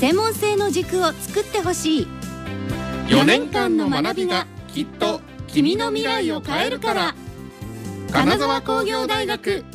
専門性の軸を作ってほしい。 4年間の学びがきっと君の未来を変えるから。金沢工業大学